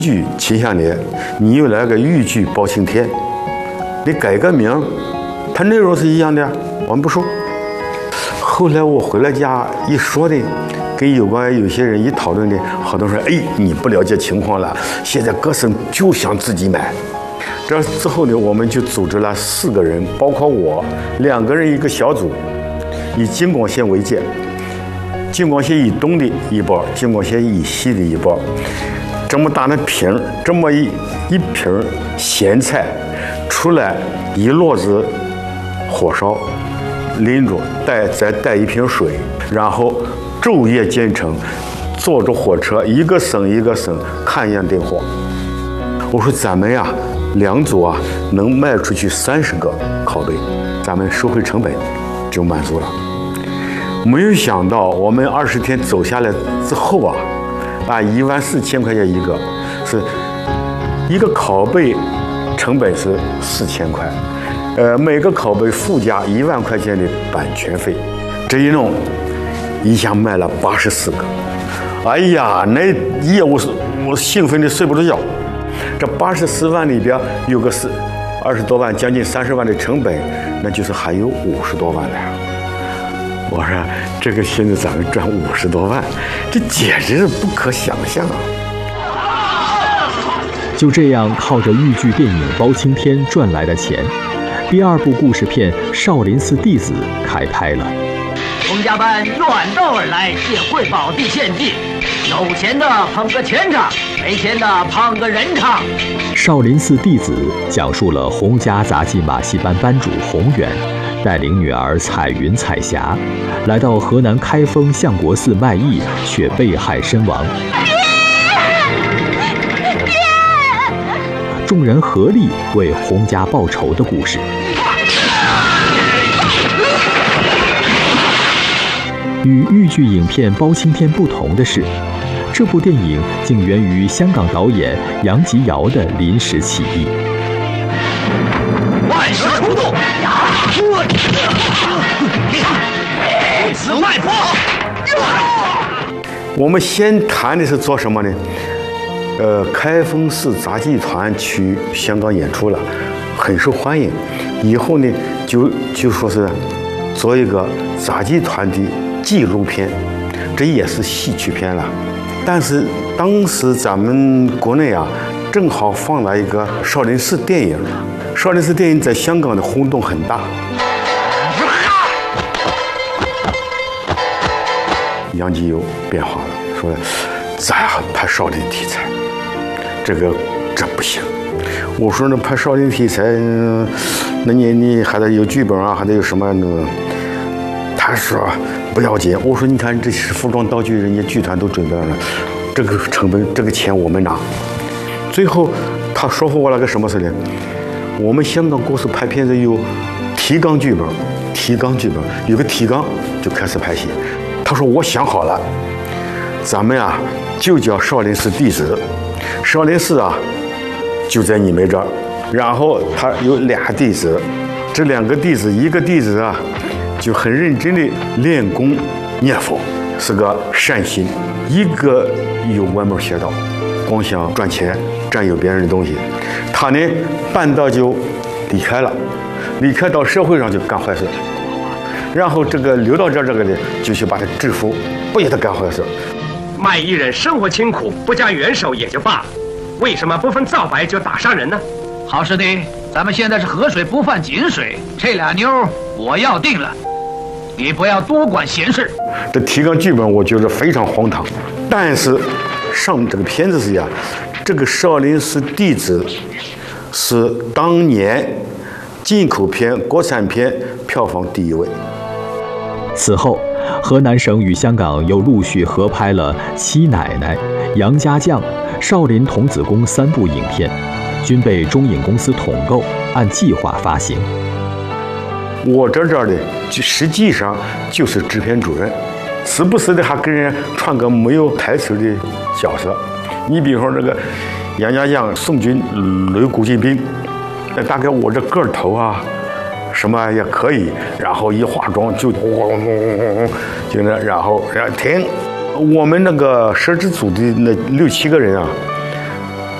剧秦香莲，你又来个豫剧包青天，你改个名，它内容是一样的，我们不说。后来我回了家一说的，跟有些人一讨论的，好多人说：“哎，你不了解情况了，现在各省就想自己买。”这之后呢，我们就组织了4个人，包括我2个人一个小组，以京广线为界，京广线以东的一波，京广线以西的一波。这么大的瓶，这么一瓶咸菜，出来一摞子火烧，拎着再带一瓶水，然后昼夜兼程，坐着火车一个省一个省看样订货。我说咱们呀，2组啊能卖出去30个拷贝，咱们收回成本就满足了。没有想到我们20天走下来之后啊，14000块钱一个，是一个拷贝成本是4000块，每个拷贝附加1万块钱的版权费，这一弄，一下卖了84个。哎呀，那业务我兴奋的睡不着觉。这84万里边有个20多万，将近30万的成本，那就是还有50多万的呀。我说这个现在咱们赚50多万，这简直是不可想象啊！ 就这样靠着豫剧电影《包青天》赚来的钱，第2部故事片《少林寺弟子》开拍了。 洪家班远道而来，谢贵宝地献计，有钱的捧个钱场，没钱的捧个人场。 《少林寺弟子》讲述了洪家杂技马戏班班主洪远带领女儿彩云、彩霞来到河南开封相国寺卖艺，却被害身亡。众人合力为洪家报仇的故事。与豫剧影片《包青天》不同的是，这部电影竟源于香港导演杨吉尧的临时起意。 万事出动，此外破。 我们先谈的是做什么呢？开封市杂技团去香港演出了，很受欢迎。以后呢，就说是做一个杂技团的纪录片，这也是戏曲片了。但是当时咱们国内啊，正好放了一个少林寺电影，少林寺电影在香港的轰动很大。杨吉尧变化了，说咱拍少林题材，这不行。我说那拍少林题材，那你还得有剧本啊，还得有什么那个。他说不要紧。我说你看这是服装道具，人家剧团都准备了，这个成本这个钱我们拿。最后他说服我了个什么事呢？我们香港公司拍片子有提纲剧本，有个提纲就开始拍戏。他说我想好了，咱们啊就叫少林寺弟子，少林寺啊就在你们这儿，然后他有2弟子，这2个弟子，一个弟子啊就很认真的练功念佛，是个善心；一个有歪门邪道，光想赚钱，占有别人的东西。他呢半道就离开了，离开到社会上就干坏事。然后这个留到这个呢，就去把他制服，不许他干坏事。 卖艺人生活清苦，不加援手也就罢了，为什么不分皂白就打伤人呢？ 好师弟，咱们现在是河水不犯井水，这俩妞我要定了，你不要多管闲事。 这提纲剧本我觉得非常荒唐，但是上这个片子是呀，这个少林寺弟子是当年进口片、国产片票房第1位。 此后，河南省与香港又陆续合拍了《七奶奶》《杨家将》《少林童子功》3部影片，均被中影公司统购，按计划发行。 我这的就实际上就是制片主任，时不时的还跟人串个没有台词的角色。你比如说这个杨家将宋军擂古进兵，那大概我这个头啊什么也可以，然后一化妆就就那，然后停。我们那个摄制组的那6、7个人啊，